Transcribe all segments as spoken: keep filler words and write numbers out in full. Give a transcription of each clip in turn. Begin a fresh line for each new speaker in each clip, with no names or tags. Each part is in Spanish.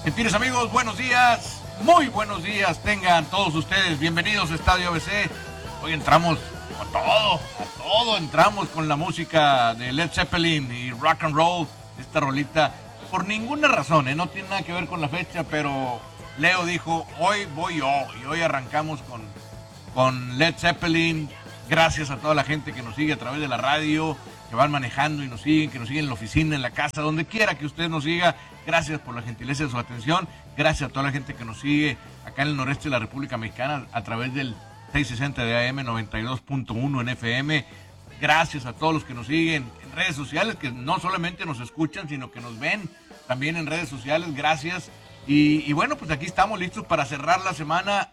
Gentiles amigos, buenos días, muy buenos días tengan todos ustedes, bienvenidos a Estadio A B C. Hoy entramos con todo, a todo entramos con la música de Led Zeppelin y rock and roll, esta rolita, por ninguna razón, ¿eh? No tiene nada que ver con la fecha, pero Leo dijo, hoy voy yo, y hoy arrancamos con, con Led Zeppelin. Gracias a toda la gente que nos sigue a través de la radio, que van manejando y nos siguen, que nos siguen en la oficina, en la casa, donde quiera que usted nos siga. Gracias por la gentileza de su atención. Gracias a toda la gente que nos sigue acá en el noreste de la República Mexicana a través del seiscientos sesenta de A M, noventa y dos punto uno en F M. Gracias a todos los que nos siguen en redes sociales, que no solamente nos escuchan, sino que nos ven también en redes sociales. Gracias. Y, y bueno, pues aquí estamos listos para cerrar la semana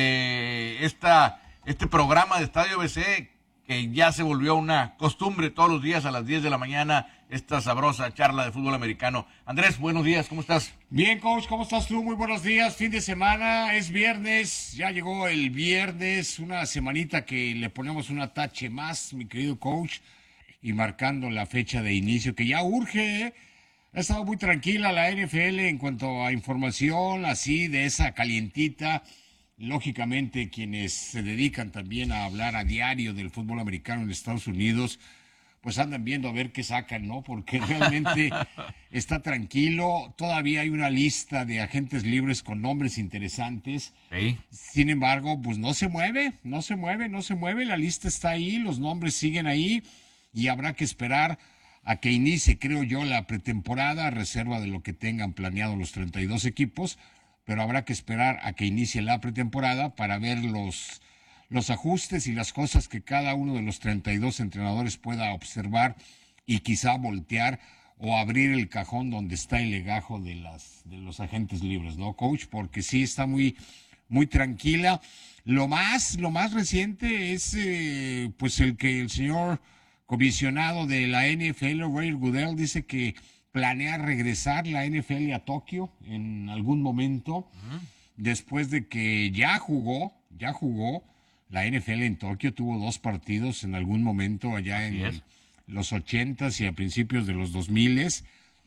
de esta, este programa de Estadio A B C, que ya se volvió una costumbre todos los días a las diez de la mañana, esta sabrosa charla de fútbol americano. Andrés, buenos días, ¿cómo estás?
Bien, coach, ¿cómo estás tú? Muy buenos días, fin de semana, es viernes, ya llegó el viernes, una semanita que le ponemos una tache más, mi querido coach, y marcando la fecha de inicio, que ya urge, ¿eh? Ha estado muy tranquila la N F L en cuanto a información, así, de esa calientita. Lógicamente, quienes se dedican también a hablar a diario del fútbol americano en Estados Unidos, pues andan viendo a ver qué sacan, ¿no? Porque realmente está tranquilo. Todavía hay una lista de agentes libres con nombres interesantes.
Sí.
Sin embargo, pues no se mueve, no se mueve, no se mueve. La lista está ahí, los nombres siguen ahí y habrá que esperar a que inicie, creo yo, la pretemporada, a reserva de lo que tengan planeado los treinta y dos equipos. Pero habrá que esperar a que inicie la pretemporada para ver los, los ajustes y las cosas que cada uno de los treinta y dos entrenadores pueda observar y quizá voltear o abrir el cajón donde está el legajo de, las, de los agentes libres, ¿no, coach? Porque sí está muy, muy tranquila. Lo más, lo más reciente es eh, pues el que el señor comisionado de la N F L, Roger Goodell, dice que planea regresar la N F L a Tokio en algún momento, uh-huh. Después de que ya jugó, ya jugó la N F L en Tokio, tuvo dos partidos en algún momento allá
Así
en
es.
los ochentas y a principios de los dos miles.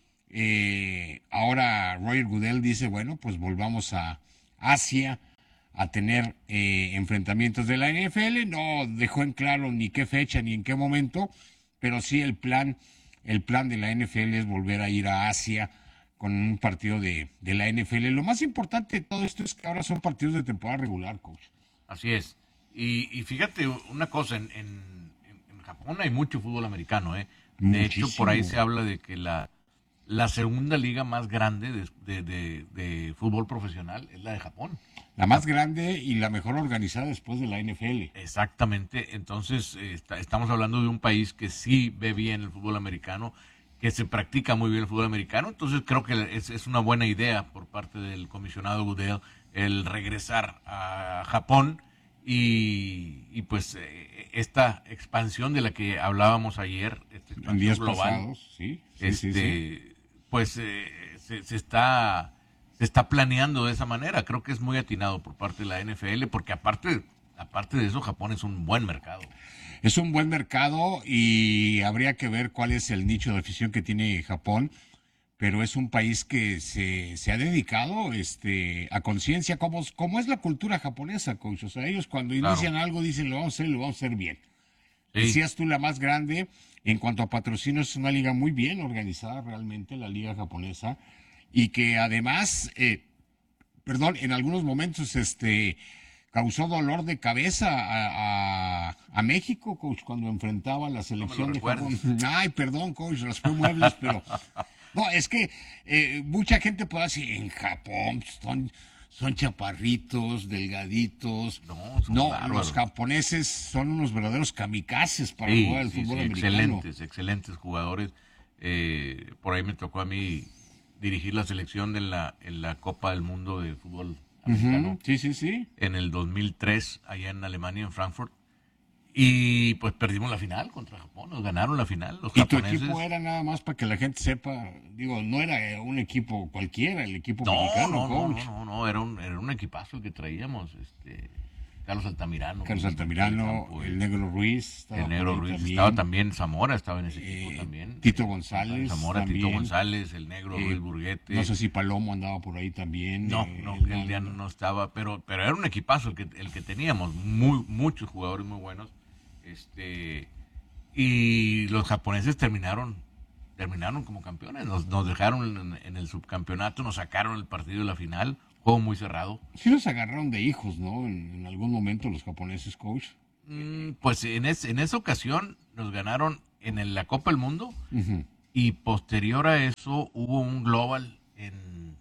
Eh, ahora Roger Goodell dice, bueno, pues volvamos a Asia a tener eh, enfrentamientos de la N F L. No dejó en claro ni qué fecha ni en qué momento, pero sí el plan El plan de la N F L es volver a ir a Asia con un partido de, de la N F L. Lo más importante de todo esto es que ahora son partidos de temporada regular, coach.
Así es. Y, y fíjate una cosa, en, en, en Japón hay mucho fútbol americano, ¿eh? De
Muchísimo.
hecho, por ahí se habla de que la, la segunda liga más grande de, de, de, de fútbol profesional es la de Japón.
La más grande y la mejor organizada después de la N F L.
Exactamente, entonces eh, está, estamos hablando de un país que sí ve bien el fútbol americano, que se practica muy bien el fútbol americano, entonces creo que es, es una buena idea por parte del comisionado Goodell el regresar a Japón y, y pues eh, esta expansión de la que hablábamos ayer, esta expansión
En días
global,
pasados, sí. sí,
este,
sí, sí.
pues eh, se, se está... se está planeando de esa manera. Creo que es muy atinado por parte de la N F L, porque aparte, aparte de eso, Japón es un buen mercado.
Es un buen mercado y habría que ver cuál es el nicho de afición que tiene Japón, pero es un país que se, se ha dedicado este, a conciencia, como, como es la cultura japonesa, coach. O sea, ellos cuando inician
Claro.
algo dicen, lo vamos a hacer, lo vamos a hacer bien.
Sí.
Decías tú, la más grande, en cuanto a patrocinios, es una liga muy bien organizada realmente, la liga japonesa, y que además, eh, perdón, en algunos momentos este causó dolor de cabeza a, a, a México, coach, cuando enfrentaba a la selección
No
de
recuerdes.
Japón. Ay, perdón, coach, raspé muebles, pero no, es que eh, mucha gente puede decir, en Japón son, son chaparritos, delgaditos.
No, son
No,
bárbaros.
los japoneses son unos verdaderos kamikazes para
Sí,
jugar al
sí,
fútbol
sí,
americano.
excelentes, excelentes jugadores. Eh, por ahí me tocó a mí dirigir la selección de la, en la Copa del Mundo de Fútbol Americano.
Uh-huh. Sí, sí, sí.
En el dos mil tres, allá en Alemania, en Frankfurt. Y pues perdimos la final contra Japón, nos ganaron la final. Los
Y tu
japoneses.
equipo era nada más para que la gente sepa, digo, no era un equipo cualquiera, el equipo
No,
mexicano,
no, no,
coach.
no, no, no, era un, era un equipazo el que traíamos. Este, Carlos Altamirano.
Carlos Altamirano,
campo,
el Negro Ruiz.
El Negro Ruiz. También. Estaba también Zamora, estaba en ese equipo eh, también.
Tito González.
Zamora,
también.
Tito González, el Negro eh, Ruiz Burguete.
No sé si Palomo andaba por ahí también.
No,
eh,
no, el, el día no, no estaba, pero, pero era un equipazo el que, el que teníamos, muy, muchos jugadores muy buenos. Este, y los japoneses terminaron terminaron como campeones, nos, nos dejaron en, en el subcampeonato, nos sacaron el partido de la final, juego muy cerrado.
Sí los agarraron de hijos, ¿no? En, en algún momento los japoneses, coach.
Mm, pues en, es, en esa ocasión nos ganaron en el, la Copa del Mundo uh-huh. y posterior a eso hubo un Global en...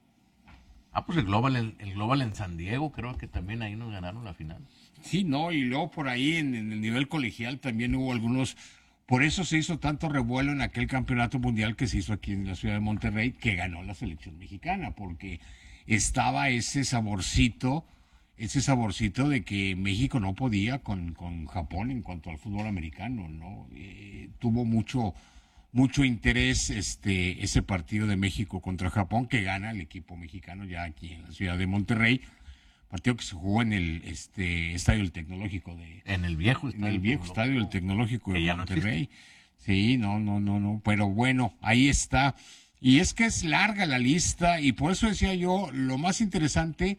Ah, pues el Global, en, el Global en San Diego, creo que también ahí nos ganaron la final.
Sí, no, y luego por ahí en, en el nivel colegial también hubo algunos... Por eso se hizo tanto revuelo en aquel campeonato mundial que se hizo aquí en la ciudad de Monterrey, que ganó la selección mexicana, porque estaba ese saborcito, ese saborcito de que México no podía con, con Japón en cuanto al fútbol americano, ¿no? Eh, tuvo mucho, mucho interés este, ese partido de México contra Japón, que gana el equipo mexicano ya aquí en la ciudad de Monterrey. Partido que se jugó en el este estadio del Tecnológico de
en el viejo
estadio, en el viejo estadio del Tecnológico de Monterrey.
No
sí, no, no, no, no, pero bueno, ahí está. Y es que es larga la lista y por eso decía yo, lo más interesante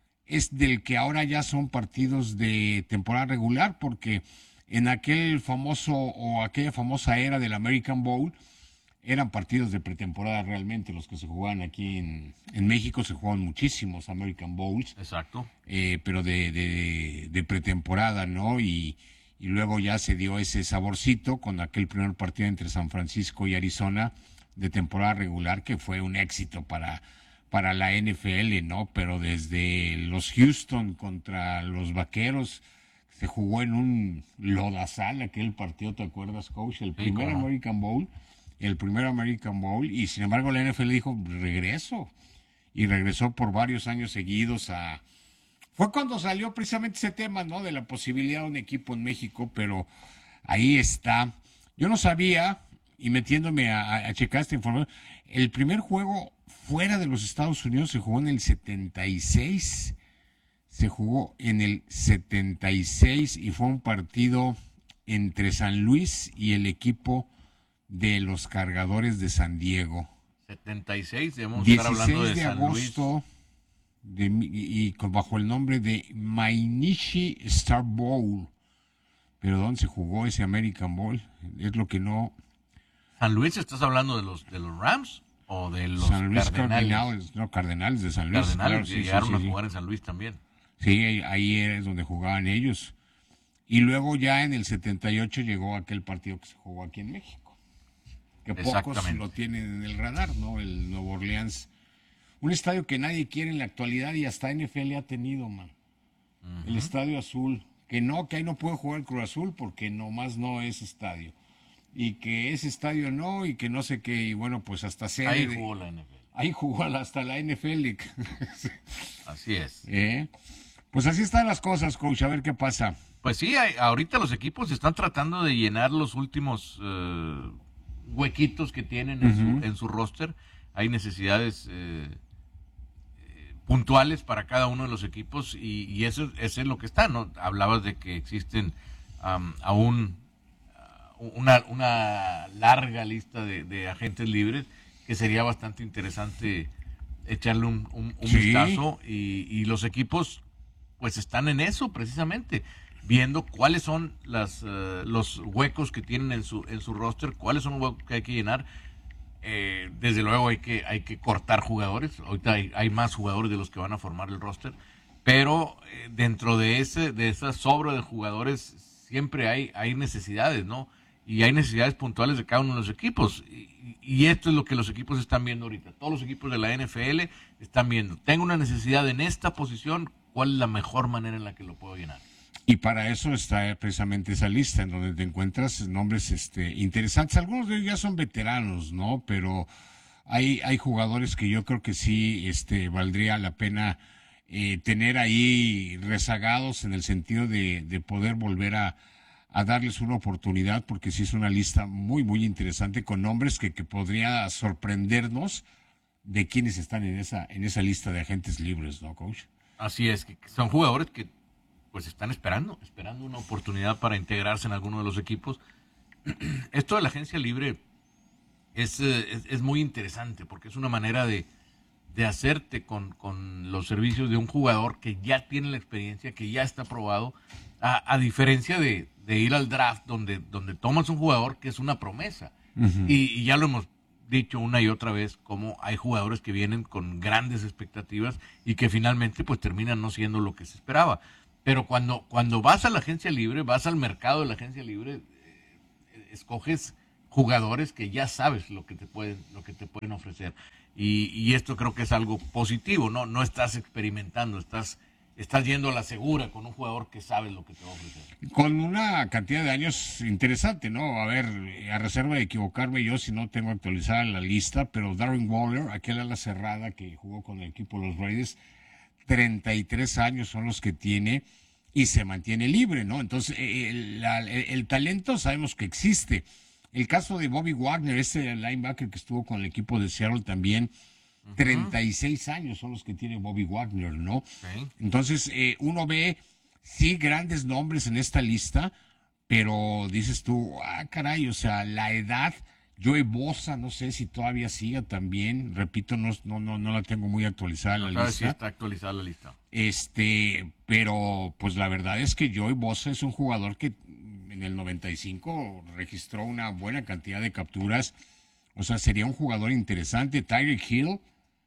es del que ahora ya son partidos de temporada regular, porque en aquel famoso o aquella famosa era del American Bowl eran partidos de pretemporada realmente los que se jugaban aquí en, en México. Se jugaban muchísimos American Bowls.
Exacto.
Eh, pero de, de, de pretemporada, ¿no? Y, y luego ya se dio ese saborcito con aquel primer partido entre San Francisco y Arizona de temporada regular, que fue un éxito para, para la N F L, ¿no? Pero desde los Houston contra los Vaqueros se jugó en un lodazal aquel partido, ¿te acuerdas, coach? El primer sí, American Bowl. el primer American Bowl, y sin embargo la N F L dijo, regreso, y regresó por varios años seguidos a... Fue cuando salió precisamente ese tema, ¿no?, de la posibilidad de un equipo en México, pero ahí está. Yo no sabía, y metiéndome a, a checar esta información, el primer juego fuera de los Estados Unidos se jugó en el setenta y seis, se jugó en el setenta y seis, y fue un partido entre San Luis y el equipo de los Cargadores de San Diego.
setenta y seis, debemos estar hablando de,
de
San
agosto, de, y, y con, bajo el nombre de Mainichi Star Bowl. Pero ¿dónde se jugó ese American Bowl? Es lo que no...
¿San Luis estás hablando de los de los Rams o de los
San Luis
Cardenales?
Cardenales, no, Cardenales de San Luis.
Cardenales,
Claro,
que
sí,
llegaron
sí, sí,
a jugar en San Luis también.
Sí, ahí, ahí es donde jugaban ellos. Y luego ya en el setenta y ocho llegó aquel partido que se jugó aquí en México, que pocos lo tienen en el radar, ¿no? El Nuevo Orleans, un estadio que nadie quiere en la actualidad y hasta N F L ha tenido, man. Uh-huh. El Estadio Azul, que no, que ahí no puede jugar el Cruz Azul porque nomás no es estadio, y que ese estadio no, y que no sé qué, y bueno, pues hasta se
ahí jugó la N F L.
Ahí jugó hasta la N F L.
Así es.
¿Eh? Pues así están las cosas, coach, a ver qué pasa.
Pues sí, hay, ahorita los equipos están tratando de llenar los últimos uh, huequitos que tienen en, uh-huh. su, en su roster. Hay necesidades eh, eh, puntuales para cada uno de los equipos y, y eso, eso es lo que está, ¿no? Hablabas de que existen um, aún uh, una, una larga lista de, de agentes libres que sería bastante interesante echarle un, un, un sí. vistazo y, y los equipos pues están en eso precisamente, viendo cuáles son las uh, los huecos que tienen en su en su roster, cuáles son los huecos que hay que llenar. Eh, desde luego hay que hay que cortar jugadores. Ahorita hay, hay más jugadores de los que van a formar el roster, pero eh, dentro de ese de esa sobra de jugadores siempre hay hay necesidades, ¿no? Y hay necesidades puntuales de cada uno de los equipos. Y, y esto es lo que los equipos están viendo ahorita. Todos los equipos de la N F L están viendo. Tengo una necesidad en esta posición, ¿cuál es la mejor manera en la que lo puedo llenar?
Y para eso está precisamente esa lista en donde te encuentras nombres este, interesantes. Algunos de ellos ya son veteranos, ¿no? Pero hay, hay jugadores que yo creo que sí este, valdría la pena eh, tener ahí rezagados en el sentido de, de poder volver a, a darles una oportunidad, porque sí es una lista muy, muy interesante con nombres que, que podría sorprendernos de quienes están en esa, en esa lista de agentes libres, ¿no, coach?
Así es, que son jugadores que pues están esperando, esperando una oportunidad para integrarse en alguno de los equipos. Esto de la agencia libre es, es, es muy interesante porque es una manera de, de hacerte con, con los servicios de un jugador que ya tiene la experiencia, que ya está probado, a, a diferencia de, de ir al draft donde, donde tomas un jugador que es una promesa. Uh-huh. y, y ya lo hemos dicho una y otra vez, como hay jugadores que vienen con grandes expectativas y que finalmente pues terminan no siendo lo que se esperaba. Pero cuando, cuando vas a la agencia libre, vas al mercado de la agencia libre, eh, escoges jugadores que ya sabes lo que te pueden, lo que te pueden ofrecer. Y, y esto creo que es algo positivo, ¿no? No estás experimentando, estás, estás yendo a la segura con un jugador que sabes lo que te va a ofrecer.
Con una cantidad de años interesante, ¿no? A ver, a reserva de equivocarme yo si no tengo actualizada la lista, pero Darren Waller, aquel ala cerrada que jugó con el equipo de los Raiders, treinta y tres años son los que tiene y se mantiene libre, ¿no? Entonces, el, la, el, el talento sabemos que existe. El caso de Bobby Wagner, ese linebacker que estuvo con el equipo de Seattle también, uh-huh. treinta y seis años son los que tiene Bobby Wagner, ¿no? Okay. Entonces, eh, uno ve, sí, grandes nombres en esta lista, pero dices tú, ah, caray, o sea, la edad, Joey Bosa, no sé si todavía siga también, repito, no, no, no, no la tengo muy actualizada la
no,
lista.
Sí, está actualizada la lista.
Este, pero, pues la verdad es que Joey Bosa es un jugador que en el noventa y cinco registró una buena cantidad de capturas, o sea, sería un jugador interesante. Tyreek Hill,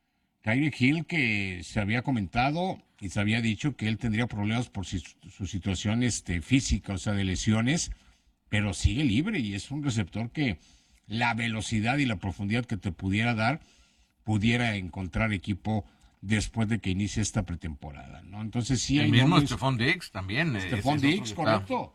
Tyreek Hill que se había comentado y se había dicho que él tendría problemas por su, su situación este, física, o sea, de lesiones, pero sigue libre y es un receptor que la velocidad y la profundidad que te pudiera dar, pudiera encontrar equipo después de que inicie esta pretemporada, ¿no? Entonces sí hay
el mismo
nombres...
Stephon Diggs también.
Stephon Diggs, correcto.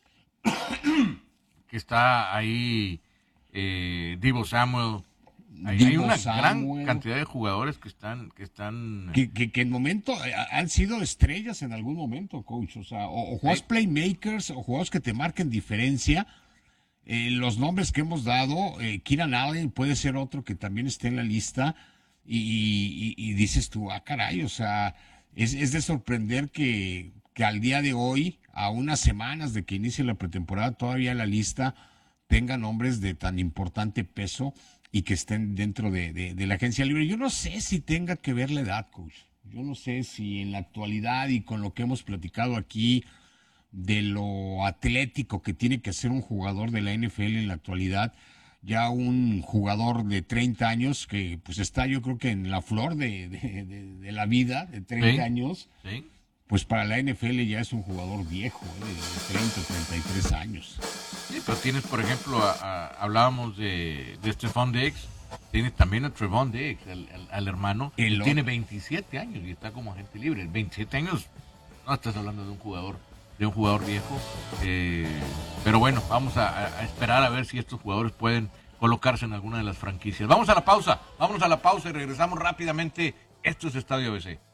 Que está ahí eh, Deebo Samuel. Hay,
Deebo
hay una
Samuel,
gran cantidad de jugadores que están que están
que, que, que en momento eh, han sido estrellas en algún momento, coach, o sea, o, o jugadores sí. playmakers o jugadores que te marquen diferencia. Eh, los nombres que hemos dado, eh, Keenan Allen puede ser otro que también esté en la lista y, y, y dices tú, ah, caray, o sea, es, es de sorprender que, que al día de hoy, a unas semanas de que inicie la pretemporada, todavía la lista tenga nombres de tan importante peso y que estén dentro de, de, de la agencia libre. Yo no sé si tenga que ver la edad, coach. Yo no sé si en la actualidad y con lo que hemos platicado aquí de lo atlético que tiene que ser un jugador de la N F L en la actualidad, ya un jugador de treinta años que pues está yo creo que en la flor de, de, de, de la vida, de treinta sí, años, sí. Pues para la N F L ya es un jugador viejo, ¿eh? de treinta, treinta y tres años.
Sí, pero tienes, por ejemplo, a, a, hablábamos de, de Stephon Diggs, tienes también a Trevon Diggs, el, el, al hermano, que tiene veintisiete años y está como agente libre. veintisiete años, no estás hablando de un jugador de un jugador viejo, eh, pero bueno, vamos a, a esperar a ver si estos jugadores pueden colocarse en alguna de las franquicias. Vamos a la pausa, vamos a la pausa y regresamos rápidamente. Esto es Estadio A B C.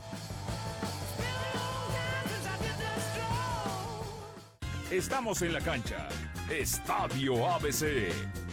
Estamos en la cancha. Estadio A B C.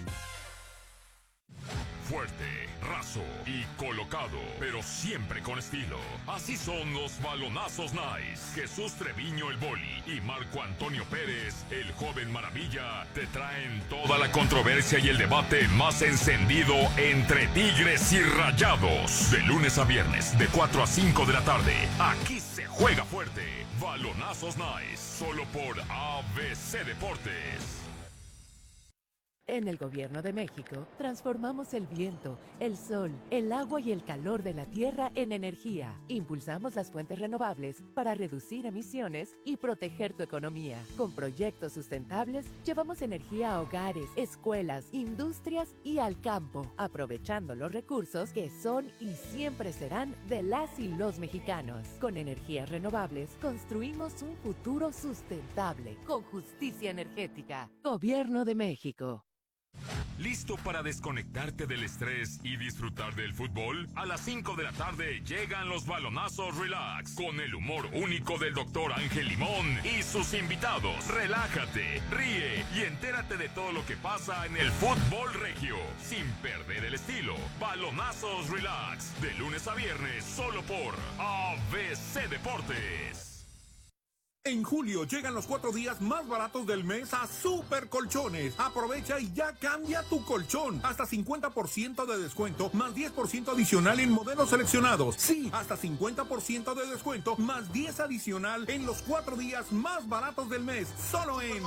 Fuerte, raso y colocado, pero siempre con estilo. Así son los balonazos nice. Jesús Treviño el Boli y Marco Antonio Pérez, el joven maravilla, te traen toda la controversia y el debate más encendido entre Tigres y Rayados. De lunes a viernes, de cuatro a cinco de la tarde. Aquí se juega fuerte. Balonazos nice, solo por A B C Deportes.
En el Gobierno de México, transformamos el viento, el sol, el agua y el calor de la tierra en energía. Impulsamos las fuentes renovables para reducir emisiones y proteger tu economía. Con proyectos sustentables, llevamos energía a hogares, escuelas, industrias y al campo, aprovechando los recursos que son y siempre serán de las y los mexicanos. Con energías renovables, construimos un futuro sustentable, con justicia energética. Gobierno de México.
¿Listo para desconectarte del estrés y disfrutar del fútbol? A las cinco de la tarde llegan los balonazos relax con el humor único del doctor Ángel Limón y sus invitados. Relájate, ríe y entérate de todo lo que pasa en el fútbol regio sin perder el estilo. Balonazos relax de lunes a viernes solo por A B C Deportes.
En julio llegan los cuatro días más baratos del mes a Super Colchones. Aprovecha y ya cambia tu colchón. Hasta cincuenta por ciento de descuento, más diez por ciento adicional en modelos seleccionados. Sí, hasta cincuenta por ciento de descuento, más diez adicional en los cuatro días más baratos del mes. Solo en...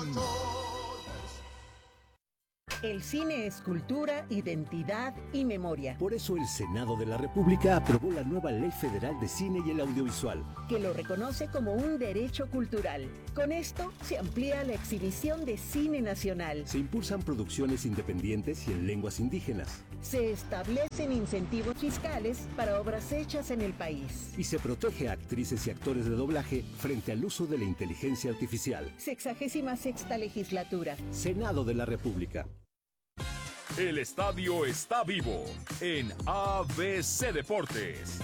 El cine es cultura, identidad y memoria.
Por eso el Senado de la República aprobó la nueva Ley Federal de Cine y el Audiovisual,
que lo reconoce como un derecho cultural. Con esto se amplía la exhibición de cine nacional.
Se impulsan producciones independientes y en lenguas indígenas.
Se establecen incentivos fiscales para obras hechas en el país.
Y se protege a actrices y actores de doblaje frente al uso de la inteligencia artificial.
Sexagésima sexta legislatura.
Senado de la República.
El estadio está vivo en A B C Deportes.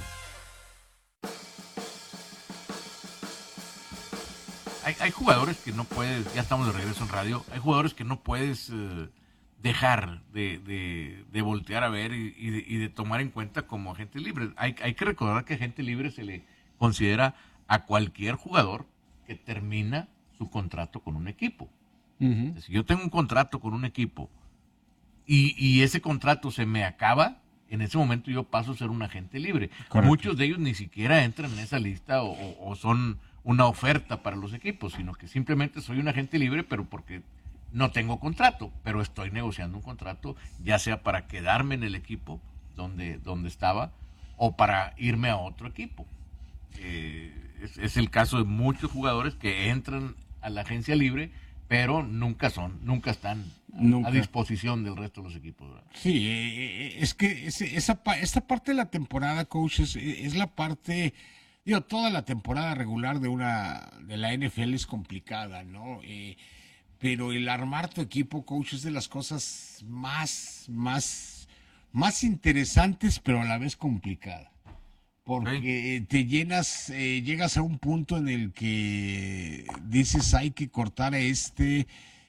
Hay, hay jugadores que no puedes, ya estamos de regreso en radio, hay jugadores que no puedes eh, dejar de, de, de voltear a ver y, y, de, y de tomar en cuenta como agente libre. Hay, hay que recordar que agente libre se le considera a cualquier jugador que termina su contrato con un equipo. Uh-huh. Si yo tengo un contrato con un equipo Y, y ese contrato se me acaba, en ese momento yo paso a ser un agente libre. Correcto. Muchos de ellos ni siquiera entran en esa lista o, o, o son una oferta para los equipos, sino que simplemente soy un agente libre, pero porque no tengo contrato, pero estoy negociando un contrato, ya sea para quedarme en el equipo donde, donde estaba o para irme a otro equipo. Eh, es, es el caso de muchos jugadores que entran a la agencia libre, pero nunca son, nunca están nunca. a disposición del resto de los equipos, ¿verdad?
Sí, es que ese, esa esta parte de la temporada, coach, es, es la parte, digo, toda la temporada regular de una de la N F L es complicada, ¿no? Eh, pero el armar tu equipo, coach, es de las cosas más, más, más interesantes, pero a la vez complicada. Porque te llenas, eh, llegas a un punto en el que dices hay que cortar a este,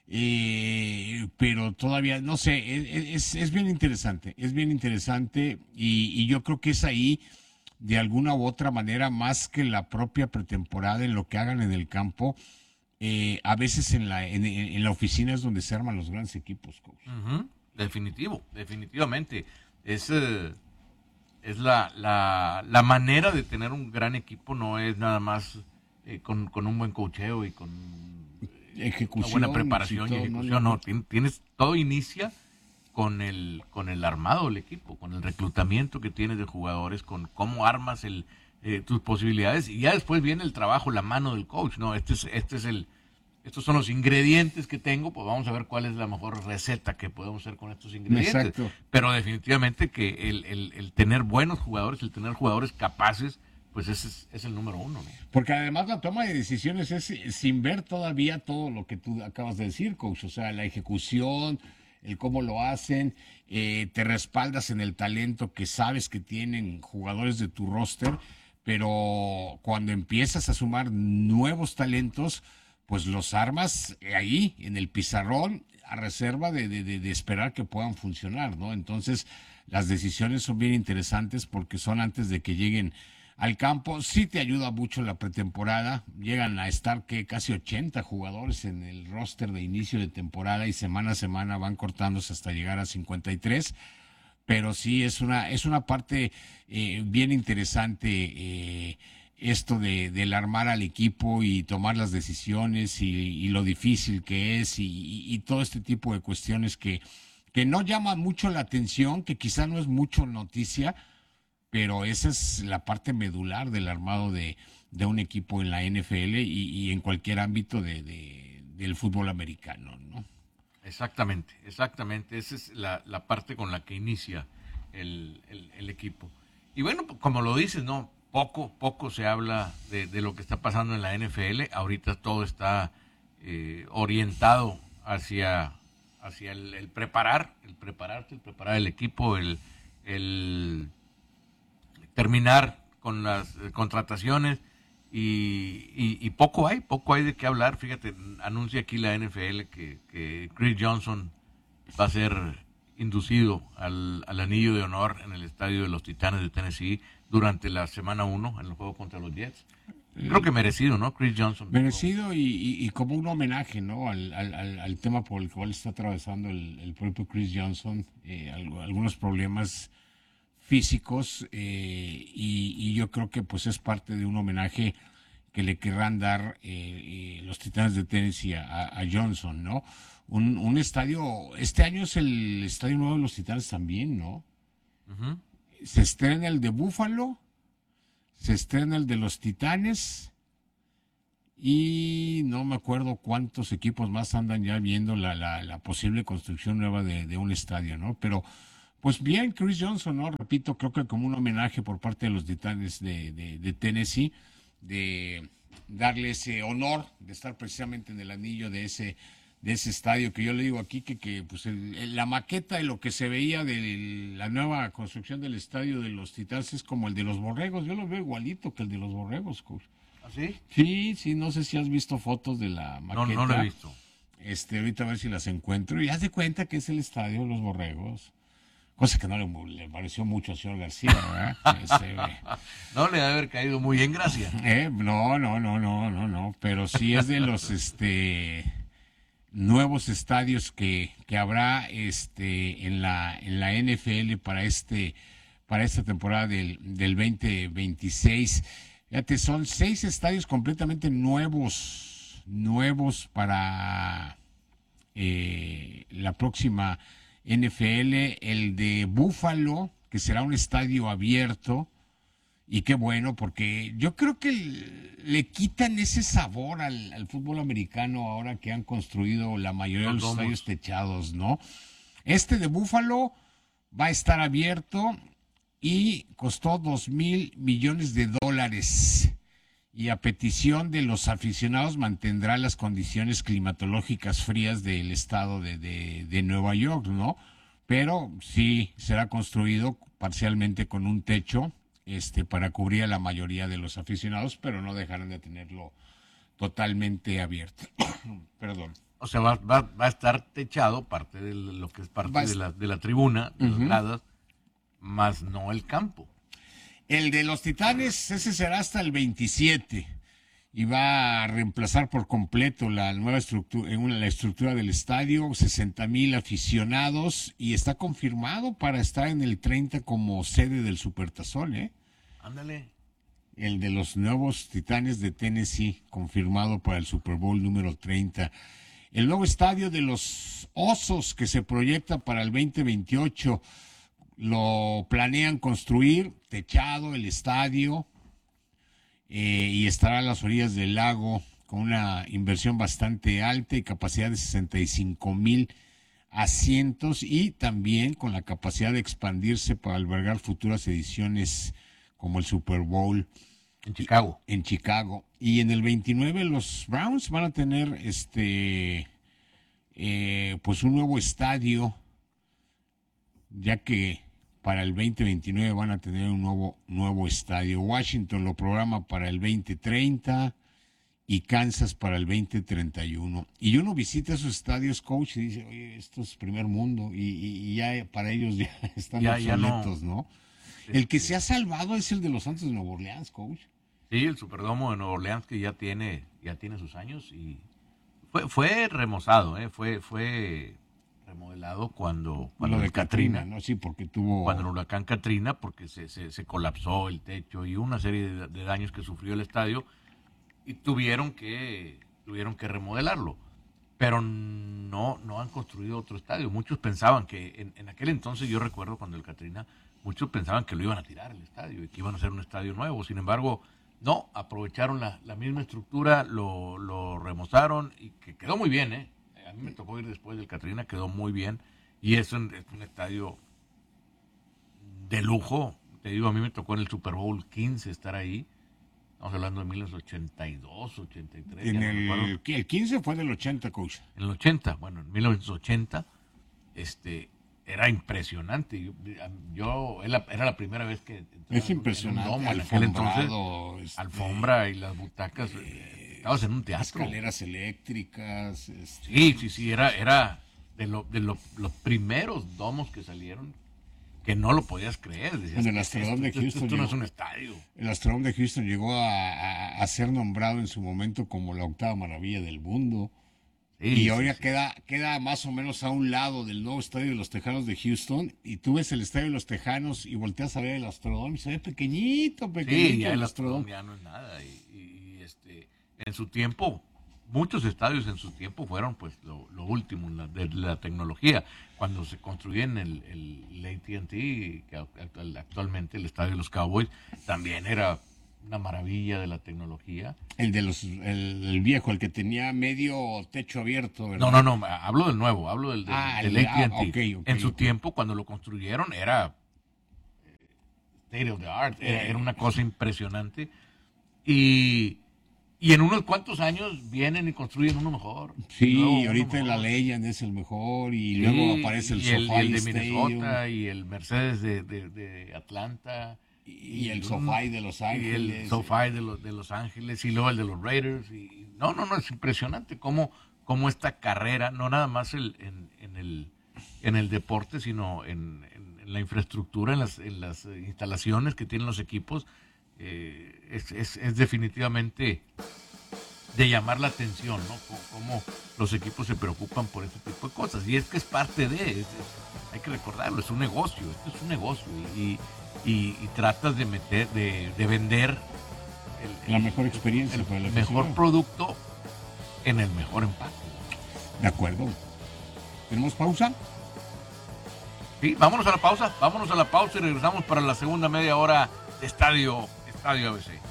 eh, pero todavía, no sé, es, es bien interesante, es bien interesante y, y yo creo que es ahí, de alguna u otra manera, más que la propia pretemporada, en lo que hagan en el campo, eh, a veces en la, en, en la oficina es donde se arman los grandes equipos, coach.
Uh-huh. Definitivo, definitivamente. Es... Uh... Es la, la, la manera de tener un gran equipo, no es nada más eh, con, con un buen coacheo y con eh,
ejecución,
una buena preparación y, todo, y ejecución. No, no, tienes, todo inicia con el, con el armado del equipo, con el reclutamiento que tienes de jugadores, con cómo armas el, eh, tus posibilidades, y ya después viene el trabajo, la mano del coach. No, este es, este es el, estos son los ingredientes que tengo, pues vamos a ver cuál es la mejor receta que podemos hacer con estos ingredientes. Exacto. Pero definitivamente que el, el, el tener buenos jugadores, el tener jugadores capaces, pues ese es, es el número uno, ¿no?
Porque además la toma de decisiones es sin ver todavía todo lo que tú acabas de decir, coach. O sea, la ejecución, el cómo lo hacen, eh, te respaldas en el talento que sabes que tienen jugadores de tu roster, pero cuando empiezas a sumar nuevos talentos, pues los armas ahí, en el pizarrón, a reserva de, de, de esperar que puedan funcionar, ¿no? Entonces, las decisiones son bien interesantes porque son antes de que lleguen al campo. Sí te ayuda mucho la pretemporada. Llegan a estar que casi ochenta jugadores en el roster de inicio de temporada y semana a semana van cortándose hasta llegar a cincuenta y tres. Pero sí es una, es una parte eh, bien interesante, eh, esto de del armar al equipo y tomar las decisiones y, y lo difícil que es y, y, y todo este tipo de cuestiones que, que no llaman mucho la atención, que quizá no es mucho noticia, pero esa es la parte medular del armado de, de un equipo en la N F L y, y en cualquier ámbito de, de, del fútbol americano, ¿no?
Exactamente, exactamente. Esa es la, la parte con la que inicia el, el, el equipo. Y bueno, como lo dices, ¿no? Poco, poco se habla de, de lo que está pasando en la N F L. Ahorita todo está eh, orientado hacia, hacia el, el preparar, el prepararte, el preparar el equipo, el, el terminar con las eh, contrataciones y, y, y poco hay, poco hay de qué hablar. Fíjate, anuncia aquí la N F L que, que Chris Johnson va a ser inducido al, al anillo de honor en el estadio de los Titanes de Tennessee durante la semana uno en el juego contra los Jets. Creo que merecido, ¿no? Chris Johnson.
Merecido y, y, y como un homenaje, ¿no? Al, al, al, al tema por el cual está atravesando el, el propio Chris Johnson, eh, algo, algunos problemas físicos eh, y, y yo creo que pues es parte de un homenaje que le querrán dar eh, eh, los Titanes de Tennessee a, a Johnson, ¿no? Un, un estadio, este año es el estadio nuevo de los Titanes también, ¿no?
Uh-huh.
Se estrena el de Buffalo, se estrena el de los Titanes y no me acuerdo cuántos equipos más andan ya viendo la, la, la posible construcción nueva de, de un estadio, ¿no? Pero pues bien, Chris Johnson, ¿no? Repito, creo que como un homenaje por parte de los Titanes de, de, de Tennessee, de darle ese honor de estar precisamente en el anillo de ese de ese estadio, que yo le digo aquí que, que pues el, el, la maqueta de lo que se veía de la nueva construcción del estadio de los Titanes es como el de los Borregos. Yo lo veo igualito que el de los Borregos, coach.
¿Ah, sí?
Sí, sí, no sé si has visto fotos de la maqueta.
No, no lo he visto.
Este, ahorita a ver si las encuentro y haz de cuenta que es el estadio de los Borregos. Cosa que no le, le pareció mucho al señor García, ¿verdad? Ese,
no le debe haber caído muy bien, gracias.
Eh, no, no, no, no, no, no, pero sí es de los este nuevos estadios que, que habrá este en la en la N F L para este para esta temporada del, del veinte veintiséis. Fíjate, son seis estadios completamente nuevos, nuevos para eh, la próxima N F L, el de Buffalo, que será un estadio abierto, y qué bueno, porque yo creo que le quitan ese sabor al, al fútbol americano ahora que han construido la mayoría de los
Los
estadios techados, ¿no? Este de Buffalo va a estar abierto y costó dos mil millones de dólares. Y a petición de los aficionados mantendrá las condiciones climatológicas frías del estado de, de, de Nueva York, ¿no? Pero sí será construido parcialmente con un techo este, para cubrir a la mayoría de los aficionados, pero no dejarán de tenerlo totalmente abierto. Perdón.
O sea, va, va, va a estar techado parte de lo que es parte
Va a
de la, de la tribuna, de
uh-huh.
las gradas, más no el campo.
El de los Titanes, ese será hasta el veintisiete y va a reemplazar por completo la nueva estructura, la estructura del estadio, sesenta mil aficionados y está confirmado para estar en el treinta como sede del Supertazón, ¿eh?
Ándale.
El de los nuevos Titanes de Tennessee, confirmado para el Super Bowl número treinta. El nuevo estadio de los Osos que se proyecta para el veinte veintiocho. Lo planean construir, techado el estadio, eh, y estará a las orillas del lago con una inversión bastante alta y capacidad de sesenta y cinco mil asientos y también con la capacidad de expandirse para albergar futuras ediciones como el Super Bowl.
En Chicago.
En Chicago. Y en el veintinueve los Browns van a tener este eh, pues un nuevo estadio, ya que para el veinte veintinueve van a tener un nuevo, nuevo estadio. Washington lo programa para el veinte treinta y Kansas para el veinte treinta y uno. Y uno visita esos estadios, coach, y dice, oye, esto es primer mundo, y, y, y ya para ellos ya están
ya,
obsoletos,
ya no.
¿no? El que se ha salvado es el de los Santos de Nueva Orleans, coach.
Sí, el Superdomo de Nueva Orleans, que ya tiene, ya tiene sus años y fue, fue remozado, ¿eh? fue, fue remodelado cuando, cuando
lo de
el Katrina,
Katrina, ¿no? Sí, porque tuvo...
Cuando el huracán Katrina, porque se, se, se colapsó el techo y una serie de, de daños que sufrió el estadio y tuvieron que, tuvieron que remodelarlo. Pero no, no han construido otro estadio. Muchos pensaban que, en, en aquel entonces, yo recuerdo cuando el Katrina, muchos pensaban que lo iban a tirar el estadio y que iban a hacer un estadio nuevo. Sin embargo, no, aprovecharon la, la misma estructura, lo, lo remozaron y que quedó muy bien, ¿eh? A mí me tocó ir después del Katrina, quedó muy bien. Y es un, es un estadio de lujo. Te digo, a mí me tocó en el Super Bowl quince estar ahí. Estamos hablando de mil novecientos ochenta y dos, ochenta y tres.
En el, el quince fue del ochenta, coach.
En el ochenta, bueno, en mil novecientos ochenta, este, era impresionante. Yo, yo era la primera vez que...
Es impresionante,
en en aquel entonces, este, alfombra y las butacas... Eh, estabas en un teatro.
Escaleras eléctricas. Este...
Sí, sí, sí, era, era de, lo, de lo, los primeros domos que salieron. que no lo podías creer. Decías,
En el Astrodome de Houston.
Esto, esto no
llegó,
es un estadio.
El Astrodome de Houston llegó a, a, a ser nombrado en su momento como la octava maravilla del mundo.
Sí,
y
sí,
ahora
sí.
Queda, queda más o menos a un lado del nuevo estadio de los Tejanos de Houston. Y tú ves el estadio de los Tejanos y volteas a ver el Astrodome y se ve pequeñito, pequeñito.
Sí, ya el
el
Astrodome ya no es nada. Y, y, y, este, en su tiempo, muchos estadios en su tiempo fueron pues lo, lo último la, de la tecnología. Cuando se construyen el, el, el A T and T, que actual, actualmente el estadio de los Cowboys, también era una maravilla de la tecnología.
El de los, el, el viejo, el que tenía medio techo abierto, ¿verdad?
No, no, no, hablo del nuevo, hablo del, del,
Ah,
del
el-
A T and T.
ah, ok, ok,
en su
ok.
tiempo, cuando lo construyeron, era eh, state of the art, era, era una cosa impresionante. Y, y en unos cuantos años vienen y construyen uno mejor.
Sí,
Luego uno
ahorita
mejor.
la Legend es el mejor y
Sí,
luego aparece el
y el, y
SoFi
el de
Stadium
Minnesota y el Mercedes de, de, de Atlanta.
y el SoFi de Los
Y
Ángeles.
el SoFi de, los de Los Ángeles y luego el de los Raiders. Y, no, no, no, es impresionante cómo, cómo esta carrera, no nada más el, en, en, el, en el deporte, sino en, en, en la infraestructura, en las, en las instalaciones que tienen los equipos, eh, es, es, es definitivamente de llamar la atención, ¿no? Cómo, cómo los equipos se preocupan por este tipo de cosas. Y es que es parte de, es- es- hay que recordarlo, es un negocio, esto es un negocio. Y, y, y tratas de meter, de, de vender el,
La mejor experiencia
el
para la
mejor
afición.
producto en el mejor empaque.
De acuerdo. ¿Tenemos pausa?
Sí, vámonos a la pausa, vámonos a la pausa y regresamos para la segunda media hora de Estadio, Estadio A B C.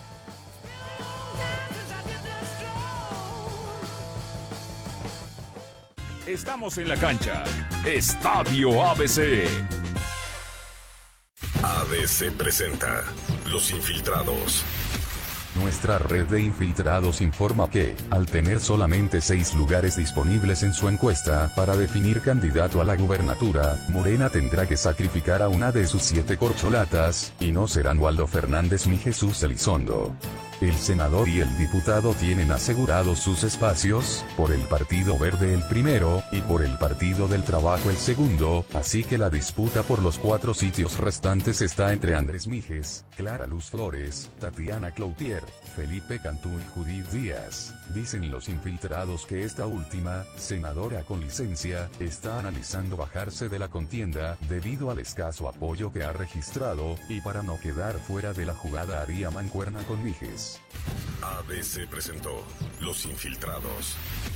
Estamos en la cancha. Estadio A B C.
A B C presenta Los Infiltrados.
Nuestra red de infiltrados informa que, al tener solamente seis lugares disponibles en su encuesta para definir candidato a la gubernatura, Morena tendrá que sacrificar a una de sus siete corcholatas, y no serán Waldo Fernández ni Jesús Elizondo. El senador y el diputado tienen asegurados sus espacios, por el Partido Verde el primero, y por el Partido del Trabajo el segundo, así que la disputa por los cuatro sitios restantes está entre Andrés Mijes, Clara Luz Flores, Tatiana Cloutier, Felipe Cantú y Judith Díaz. Dicen los infiltrados que esta última, senadora con licencia, está analizando bajarse de la contienda, debido al escaso apoyo que ha registrado, y para no quedar fuera de la jugada haría mancuerna con Mijes.
A B C presentó Los Infiltrados.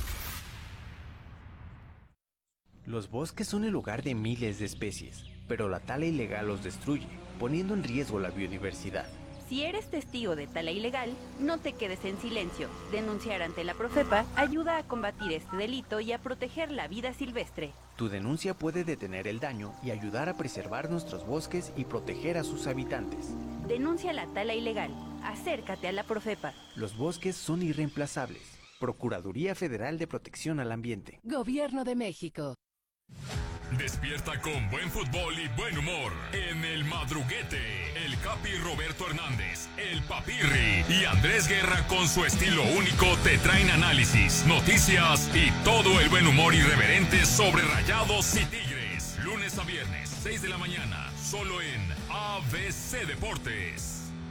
Los bosques son el hogar de miles de especies, pero la tala ilegal los destruye, poniendo en riesgo la biodiversidad.
Si eres testigo de tala ilegal, no te quedes en silencio. Denunciar ante la Profepa ayuda a combatir este delito y a proteger la vida silvestre.
Tu denuncia puede detener el daño y ayudar a preservar nuestros bosques y proteger a sus habitantes.
Denuncia la tala ilegal. Acércate a la Profepa.
Los bosques son irreemplazables. Procuraduría Federal de Protección al Ambiente.
Gobierno de México.
Despierta con buen fútbol y buen humor en el madruguete. El Capi Roberto Hernández, el Papirri y Andrés Guerra con su estilo único te traen análisis, noticias y todo el buen humor irreverente sobre Rayados y Tigres. Lunes a viernes, seis de la mañana, solo en A B C Deportes.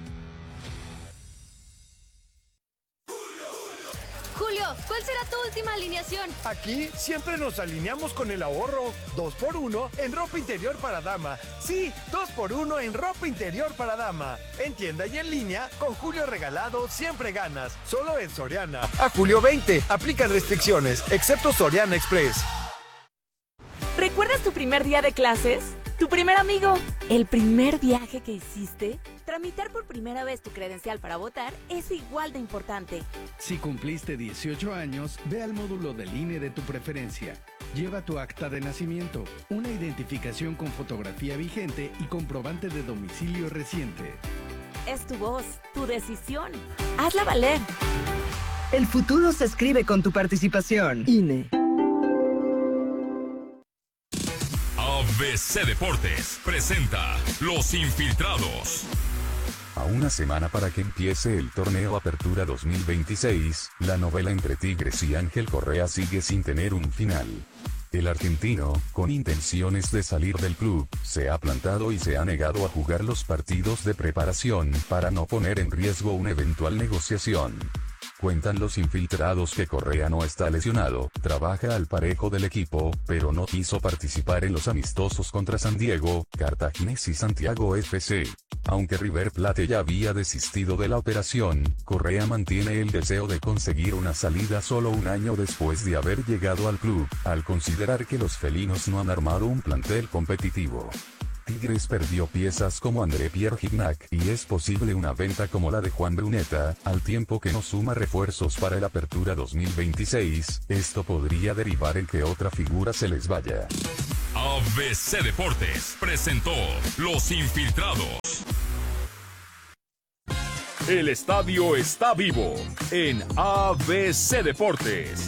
Julio, ¿cuál será tu última alineación?
Aquí siempre nos alineamos con el ahorro. dos por uno en ropa interior para dama. Sí, dos por uno en ropa interior para dama. En tienda y en línea, con Julio regalado siempre ganas. Solo en Soriana. A julio veinte, aplican restricciones, excepto Soriana Express.
¿Recuerdas tu primer día de clases? ¿Tu primer amigo? ¿El primer viaje que hiciste? Tramitar por primera vez tu credencial para votar es igual de importante.
Si cumpliste dieciocho años, ve al módulo del I N E de tu preferencia. Lleva tu acta de nacimiento, una identificación con fotografía vigente y comprobante de domicilio reciente.
Es tu voz, tu decisión. Hazla valer.
El futuro se escribe con tu participación. I N E.
A B C Deportes presenta Los Infiltrados.
A una semana para que empiece el torneo Apertura dos mil veintiséis, la novela entre Tigres y Ángel Correa sigue sin tener un final. El argentino, con intenciones de salir del club, se ha plantado y se ha negado a jugar los partidos de preparación para no poner en riesgo una eventual negociación. Cuentan los infiltrados que Correa no está lesionado, trabaja al parejo del equipo, pero no quiso participar en los amistosos contra San Diego, Cartaginés y Santiago F C. Aunque River Plate ya había desistido de la operación, Correa mantiene el deseo de conseguir una salida solo un año después de haber llegado al club, al considerar que los felinos no han armado un plantel competitivo. Tigres perdió piezas como André Pierre Gignac y es posible una venta como la de Juan Bruneta, al tiempo que no suma refuerzos para el Apertura dos mil veintiséis, esto podría derivar en que otra figura se les vaya.
A B C Deportes presentó Los Infiltrados. El estadio está vivo en A B C Deportes.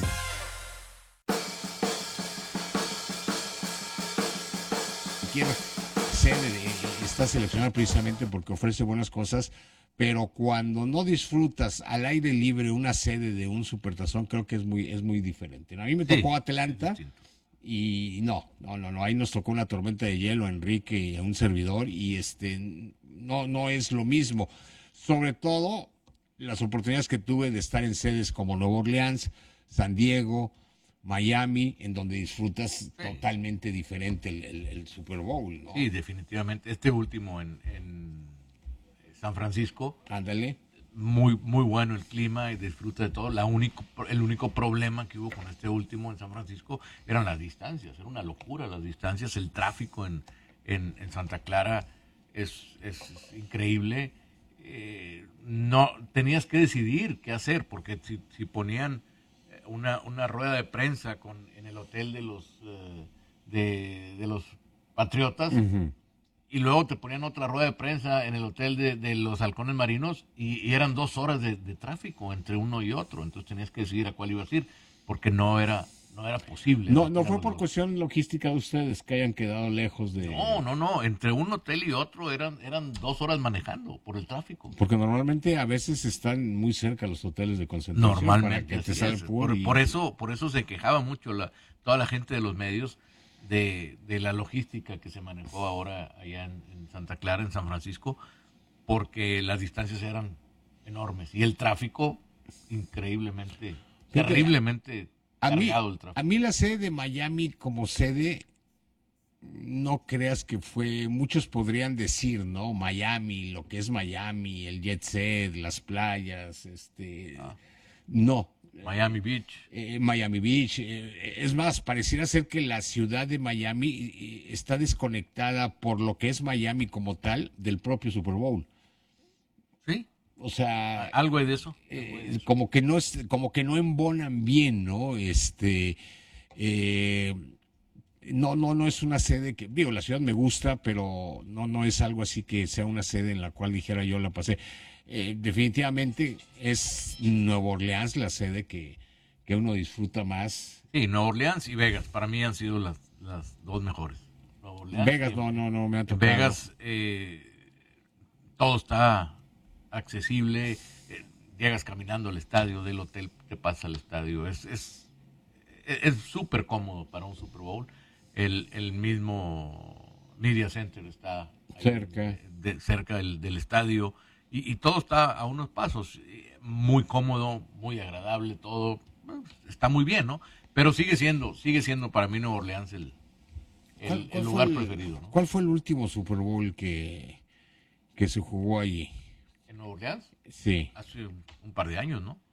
Quiero ser, está seleccionado precisamente porque ofrece buenas cosas, pero cuando no disfrutas al aire libre una sede de un supertazón, creo que es muy, es muy diferente. A mí me tocó sí, Atlanta y no, no, no, no, ahí nos tocó una tormenta de hielo a Enrique y a un servidor y este no, no es lo mismo. Sobre todo las oportunidades que tuve de estar en sedes como Nueva Orleans, San Diego, Miami, en donde disfrutas sí. totalmente diferente el, el, el Super Bowl, ¿no?
Sí, definitivamente. Este último en, en San Francisco.
Ándale.
Muy, muy bueno el clima y disfruta de todo. La único, el único problema que hubo con este último en San Francisco eran las distancias. Era una locura las distancias. El tráfico en, en, en Santa Clara es, es increíble. Eh, no, tenías que decidir qué hacer, porque si, si ponían Una, una rueda de prensa con, en el hotel de los uh, de, de los Patriotas uh-huh. y luego te ponían otra rueda de prensa en el hotel de, de los Halcones Marinos y, y eran dos horas de, de tráfico entre uno y otro, entonces tenías que decidir a cuál ibas a ir porque no era no era posible.
No, no fue por los... cuestión logística de ustedes que hayan quedado lejos de...
No, no, no, entre un hotel y otro eran, eran dos horas manejando por el tráfico.
Porque normalmente a veces están muy cerca los hoteles de concentración.
Normalmente,
para que te
es. por,
y...
por eso por eso se quejaba mucho la, toda la gente de los medios de, de la logística que se manejó ahora allá en, en Santa Clara, en San Francisco, porque las distancias eran enormes y el tráfico increíblemente, Fíjate, terriblemente...
A mí, a mí la sede de Miami como sede, no creas que fue, muchos podrían decir, ¿no? Miami, lo que es Miami, el jet set, las playas, este, ah. no.
Miami Beach.
Eh, Miami Beach. Eh, es más, pareciera ser que la ciudad de Miami eh, está desconectada por lo que es Miami como tal del propio Super Bowl.
Sí.
O sea,
algo hay de eso,
eh, de eso. como que no es, como que no embonan bien, ¿no? Este, eh, no, no, no es una sede que, digo, la ciudad me gusta, pero no, no es algo así que sea una sede en la cual dijera yo la pasé. Eh, definitivamente es Nueva Orleans la sede que, que uno disfruta más.
Sí, Nueva Orleans y Vegas, para mí han sido las, las dos mejores. Nueva Orleans,
Vegas,
y,
no, no, no me ha tocado.
Vegas, eh, todo está accesible, eh, llegas caminando al estadio, del hotel te pasa al estadio, es es es súper cómodo para un Super Bowl. El, el mismo Media Center está ahí,
cerca,
de, de, cerca del, del estadio y, y todo está a unos pasos, muy cómodo, muy agradable, todo está muy bien, ¿no? Pero sigue siendo, sigue siendo para mí Nueva Orleans el, el,
¿Cuál, cuál
el lugar
el,
preferido, ¿no?
¿Cuál fue el último Super Bowl que, que se jugó allí?
¿En Nueva Orleans?
Sí.
Hace un, un par de años, ¿no?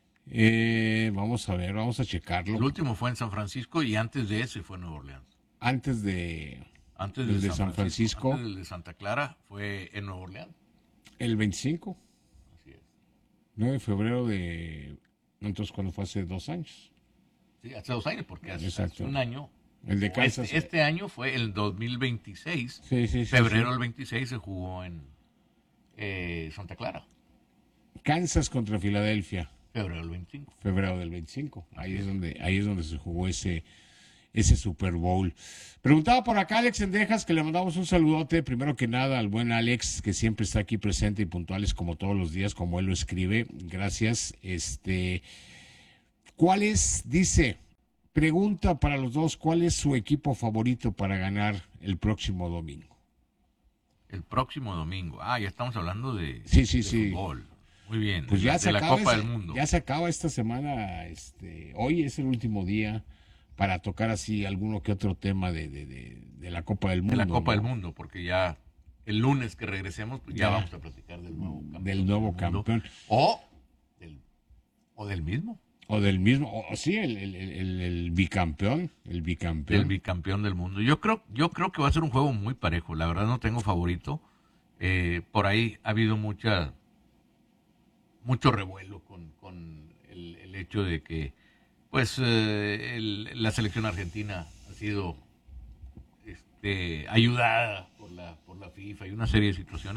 Eh, vamos a ver, vamos a checarlo.
El último fue en San Francisco y antes de ese fue en Nueva Orleans.
Antes de,
antes
de,
de
San, San Francisco.
Francisco. Antes del de Santa Clara fue en Nueva Orleans.
El veinticinco.
Así es.
nueve de febrero de... Entonces, ¿cuándo fue? Hace dos años.
Sí, hace dos años, porque hace, hace un año.
El de Kansas.
Este, este año fue el dos mil veintiséis.
Sí, sí, sí.
Febrero
sí.
del veintiséis se jugó en eh, Santa Clara.
Kansas contra Filadelfia.
Febrero del veinticinco.
Febrero del veinticinco. Ahí es donde, ahí es donde se jugó ese, ese Super Bowl. Preguntaba por acá Alex Sendejas, que le mandamos un saludote, primero que nada al buen Alex, que siempre está aquí presente y puntuales como todos los días, como él lo escribe. Gracias. Este, ¿cuál es, dice, Pregunta para los dos, ¿cuál es su equipo favorito para ganar el próximo domingo?
El próximo domingo. Ah, ya estamos hablando de,
sí, sí,
de
sí.
fútbol. Muy bien.
Pues ya
de,
se
de la
acaba
Copa
ese,
del Mundo.
Ya se acaba esta semana, este, hoy es el último día para tocar así alguno que otro tema de, de, de, de la Copa del Mundo.
De la Copa
¿no?
del Mundo, porque ya el lunes que regresemos, pues ya, ya vamos a platicar del nuevo campeón.
Del nuevo campeón.
O del, o del mismo.
O del mismo, o, o sí, el, el, el, el bicampeón, el bicampeón.
El bicampeón del mundo. Yo creo, yo creo que va a ser un juego muy parejo. La verdad no tengo favorito. Eh, por ahí ha habido mucha, mucho revuelo con, con el, el hecho de que, pues, eh, el, la selección argentina ha sido este, ayudada por la, por la FIFA y una serie de situaciones.